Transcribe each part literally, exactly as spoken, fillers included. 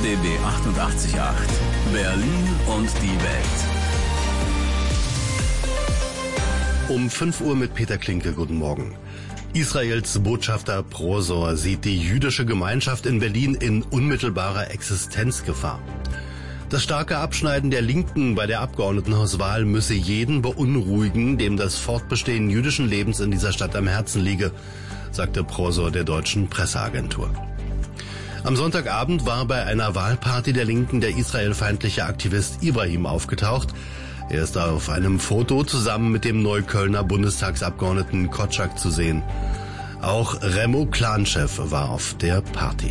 B B achtundachtzig Komma acht. Berlin und die Welt. Um fünf Uhr mit Peter Klinke. Guten Morgen. Israels Botschafter Prosor sieht die jüdische Gemeinschaft in Berlin in unmittelbarer Existenzgefahr. Das starke Abschneiden der Linken bei der Abgeordnetenhauswahl müsse jeden beunruhigen, dem das Fortbestehen jüdischen Lebens in dieser Stadt am Herzen liege, sagte Prosor der deutschen Presseagentur. Am Sonntagabend war bei einer Wahlparty der Linken der israelfeindliche Aktivist Ibrahim aufgetaucht. Er ist auf einem Foto zusammen mit dem Neuköllner Bundestagsabgeordneten Kotschak zu sehen. Auch Remo Clanchef war auf der Party.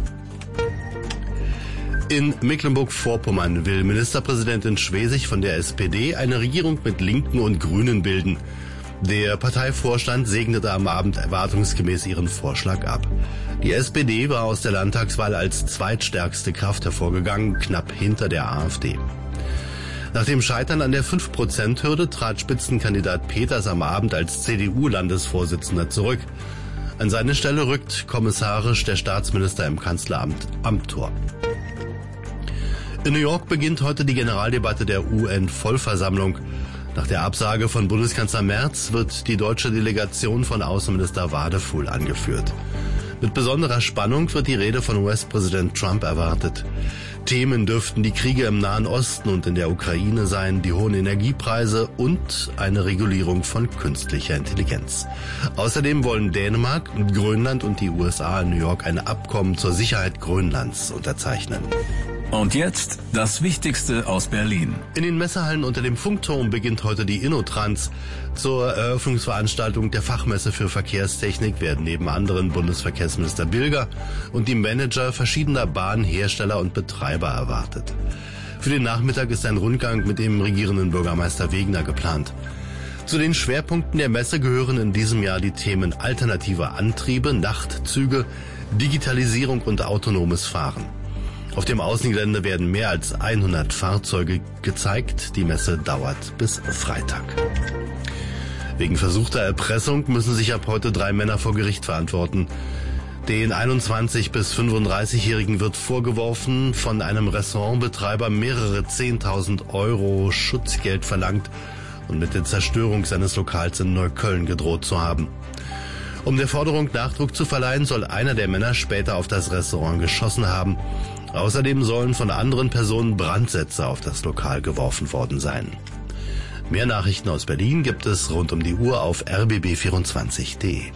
In Mecklenburg-Vorpommern will Ministerpräsidentin Schwesig von der S P D eine Regierung mit Linken und Grünen bilden. Der Parteivorstand segnete am Abend erwartungsgemäß ihren Vorschlag ab. Die S P D war aus der Landtagswahl als zweitstärkste Kraft hervorgegangen, knapp hinter der AfD. Nach dem Scheitern an der fünf Prozent Hürde trat Spitzenkandidat Peters am Abend als C D U-Landesvorsitzender zurück. An seine Stelle rückt kommissarisch der Staatsminister im Kanzleramt Amthor. In New York beginnt heute die Generaldebatte der U N-Vollversammlung. Nach der Absage von Bundeskanzler Merz wird die deutsche Delegation von Außenminister Wadefuhl angeführt. Mit besonderer Spannung wird die Rede von U S-Präsident Trump erwartet. Themen dürften die Kriege im Nahen Osten und in der Ukraine sein, die hohen Energiepreise und eine Regulierung von künstlicher Intelligenz. Außerdem wollen Dänemark, Grönland und die U S A in New York ein Abkommen zur Sicherheit Grönlands unterzeichnen. Und jetzt das Wichtigste aus Berlin. In den Messehallen unter dem Funkturm beginnt heute die InnoTrans. Zur Eröffnungsveranstaltung der Fachmesse für Verkehrstechnik werden neben anderen Bundesverkehrsminister Bilger und die Manager verschiedener Bahnhersteller und Betreiber erwartet. Für den Nachmittag ist ein Rundgang mit dem regierenden Bürgermeister Wegner geplant. Zu den Schwerpunkten der Messe gehören in diesem Jahr die Themen alternative Antriebe, Nachtzüge, Digitalisierung und autonomes Fahren. Auf dem Außengelände werden mehr als hundert Fahrzeuge gezeigt. Die Messe dauert bis Freitag. Wegen versuchter Erpressung müssen sich ab heute drei Männer vor Gericht verantworten. Den einundzwanzig- bis fünfunddreißigjährigen wird vorgeworfen, von einem Restaurantbetreiber mehrere zehntausend Euro Schutzgeld verlangt und mit der Zerstörung seines Lokals in Neukölln gedroht zu haben. Um der Forderung Nachdruck zu verleihen, soll einer der Männer später auf das Restaurant geschossen haben. Außerdem sollen von anderen Personen Brandsätze auf das Lokal geworfen worden sein. Mehr Nachrichten aus Berlin gibt es rund um die Uhr auf r b b vierundzwanzig punkt d e.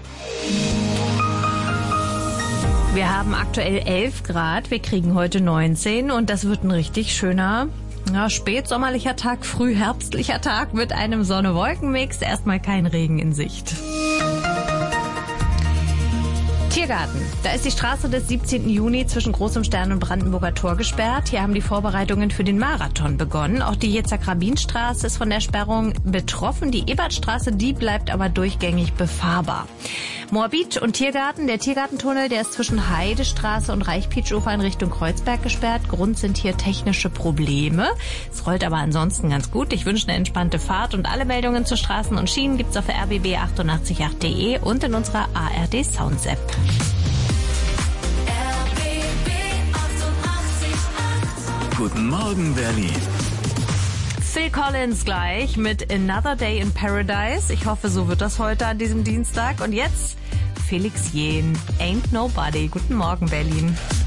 Wir haben aktuell elf Grad, wir kriegen heute neunzehn und das wird ein richtig schöner, ja, spätsommerlicher Tag, frühherbstlicher Tag mit einem Sonne-Wolken-Mix. Erstmal kein Regen in Sicht. Tiergarten. Da ist die Straße des siebzehnten Juni zwischen Großem Stern und Brandenburger Tor gesperrt. Hier haben die Vorbereitungen für den Marathon begonnen. Auch die Yitzhak-Rabin-Straße ist von der Sperrung betroffen. Die Ebertstraße, die bleibt aber durchgängig befahrbar. Moabit und Tiergarten. Der Tiergartentunnel, der ist zwischen Heidestraße und Reichpietschufer in Richtung Kreuzberg gesperrt. Grund sind hier technische Probleme. Es rollt aber ansonsten ganz gut. Ich wünsche eine entspannte Fahrt und alle Meldungen zu Straßen und Schienen gibt's auf r b b achtundachtzig Komma acht punkt d e und in unserer A R D Sounds App. Guten Morgen, Berlin. Phil Collins gleich mit Another Day in Paradise. Ich hoffe, so wird das heute an diesem Dienstag. Und jetzt Felix Jähn, Ain't Nobody. Guten Morgen, Berlin.